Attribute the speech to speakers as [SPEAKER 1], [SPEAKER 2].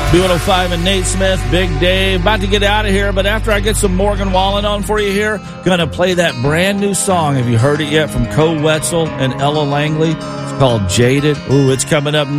[SPEAKER 1] B105 and Nate Smith, Big Dave. About to get out of here, but after I get some Morgan Wallen on for you here, gonna play that brand new song. Have you heard it yet? From Koe Wetzel and Ella Langley. It's called Jaded. Ooh, it's coming up